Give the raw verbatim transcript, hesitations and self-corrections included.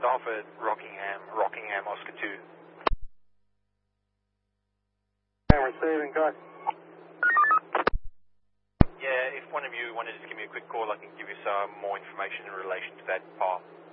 staff at Rockingham, Rockingham, Oscar two. And receiving, go. Yeah, if one of you wanted to just give me a quick call, I can give you some more information in relation to that part.